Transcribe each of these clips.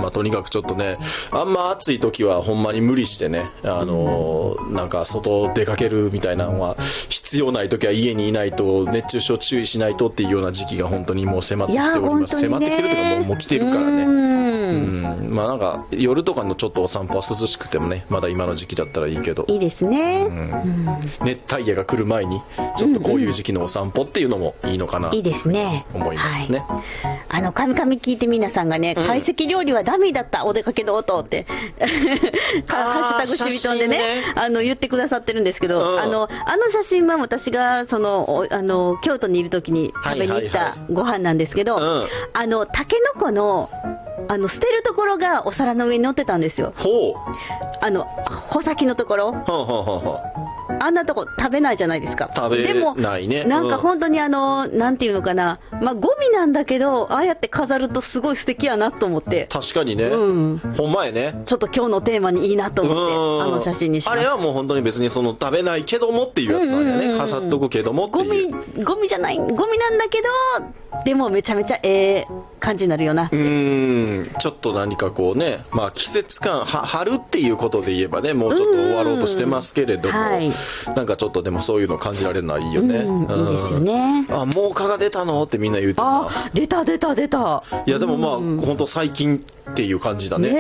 まあとにかくちょっとね、あんま暑い時はほんまに無理してね、なんか外出かけるみたいなのは、必要ない時は家にいないと、熱中症注意しないとっていうような時期が本当にもう迫ってきております。迫ってきてるというかもう来てるからね。まあなんか夜とかのちょっとお散歩は涼しくてもね、まだ今の時期だったらいいけど。 いいですね。 熱帯夜が来る前に、ちょっとこういう時期のお散歩っていうのもいいのかな。 いいですね。 思いますね。 カミカミ聞いて皆さんがね、懐石料理はダメだった、お出かけの音って、ハッシュタグちびとんでね、言ってくださってるんですけど、あの写真は私が、京都にいる時に食べに行ったご飯なんですけど、タケノコの、捨てるところがお皿の上に乗ってたんですよ。穂先のところ。あんなとこ食べないじゃないですか。 食べないね。 でも、なんか本当になんていうのかな。まあ、ゴミなんだけど、ああやって飾るとすごい素敵やなと思って。 確かにね。ほんまやね。 ちょっと今日のテーマにいいなと思って、写真にしました。 あれはもう本当に別に食べないけどもっていうやつなんやね。飾っとくけどもっていう。 ゴミじゃない、ゴミなんだけど、でもめちゃめちゃ感じになるよなって。 ちょっと何かこうね、まあ季節感、春っていうことで言えばね、もうちょっと終わろうとしてますけれども、なんかちょっとでもそういうの感じられるのはいいよね。 いいですよね。 もう蚊が出たのってみんな言うてるな。 出た。 いやでもまあ、本当最近っていう感じだね。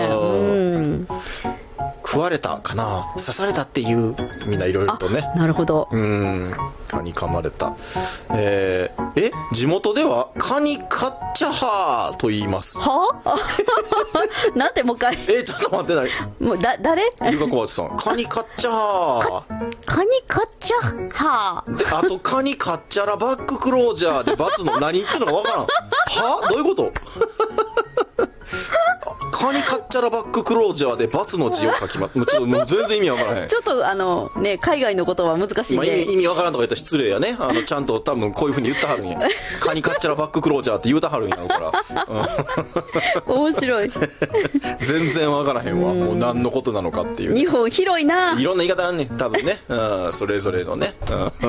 食われたかな、刺されたっていうみんないろいろとね。 なるほど。 蚊に噛まれた。地元では蚊にカッチャハーと言います。 なんてもう一回。 ちょっと待ってない。 もう誰？ ゆかこばちさん。蚊にカッチャハー。 蚊にカッチャハー。 で、あと蚊にカッチャラバッククロージャーで×の何言ってるのかわからん。どういうこと？蚊にカッチャラバッククロージャーで×の字を書きます。もう全然意味わからへん。 ちょっと海外の言葉は難しいんで。 意味わからんとか言ったら失礼やね。ちゃんと多分こういう風に言ってはるんや。蚊にカッチャラバッククロージャーって言うたはるんやろから。 面白い。 全然わからへんわ。もう何のことなのかっていう。 日本広いな。 いろんな言い方あんねん。多分ね。それぞれのね。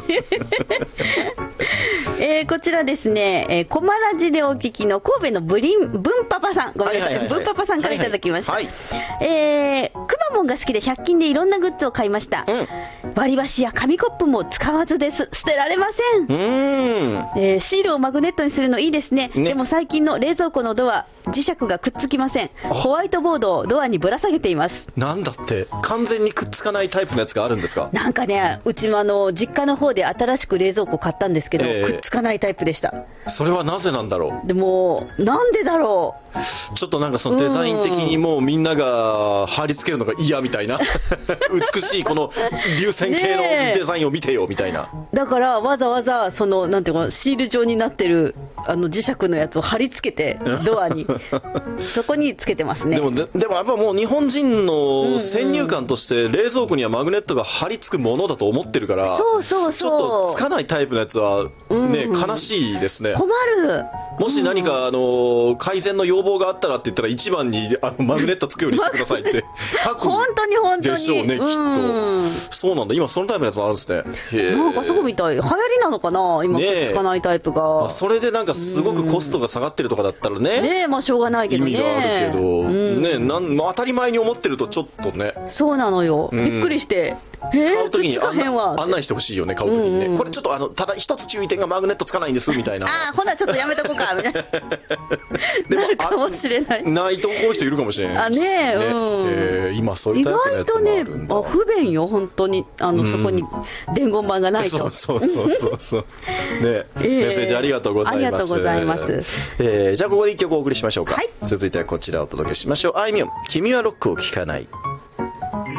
こちらですね、コマラジでお聞きの神戸のブンパパさん、ごめんなさい、ブンパパさんからいただきました。くまモンが好きで100均でいろんなグッズを買いました。割り箸や紙コップも使わずです。捨てられません。シールをマグネットにするのいいですね。でも最近の冷蔵庫のドア、磁石がくっつきません。ホワイトボードをドアにぶら下げています。 なんだって完全にくっつかないタイプのやつがあるんですか？ なんかね、うちも実家の方で新しく冷蔵庫買ったんですけど、くっつかないタイプでした。 それはなぜなんだろう。 でもなんでだろう。 ちょっとなんかそのデザイン的にもうみんなが貼り付けるのが嫌みたいな美しいこの流線形のデザインを見てよみたいな。 だからわざわざなんていうかシール状になってる磁石のやつを貼り付けてドアにそこにつけてますね。でもやっぱもう日本人の先入観として冷蔵庫にはマグネットが貼り付くものだと思ってるから、ちょっとつかないタイプのやつはね、悲しいですね。 困る。 もし何か改善の要望があったらって言ったら一番にマグネットつくようにしてくださいって書くでしょうね、きっと。そうなんだ。今そのタイプのやつもあるんですね。 なんかそうみたい。流行りなのかな今、くっつかないタイプが。 それでなんかすごくコストが下がってるとかだったらね、 まあしょうがないけどね、 意味があるけどね、当たり前に思ってるとちょっとね。 そうなのよ。びっくりして買うときに案内してほしいよね。買うときにね、これちょっとただ一つ注意点がマグネットつかないんですみたいな。 ほなちょっとやめとこうかみたいなでもなるかもしれない。 ないとこういう人いるかもしれない今そういうタイプのやつもあるんだ。意外とね、 不便よ本当に。そこに伝言板がないと。 そうね。メッセージありがとうございます。 ありがとうございます。 じゃあここで一曲お送りしましょうか。続いてはこちらをお届けしましょう。あいみょん、君はロックを聴かない。